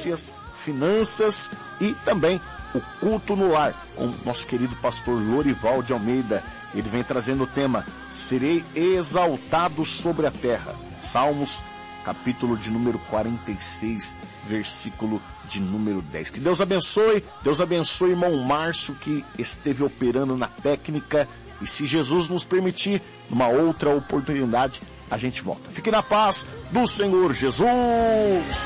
notícias, finanças e também o culto no lar, com o nosso querido pastor Lorival de Almeida. Ele vem trazendo o tema: serei exaltado sobre a terra. Salmos, capítulo de número 46, versículo de número 10. Que Deus abençoe irmão Márcio, que esteve operando na técnica, e se Jesus nos permitir, numa outra oportunidade, a gente volta. Fique na paz do Senhor Jesus!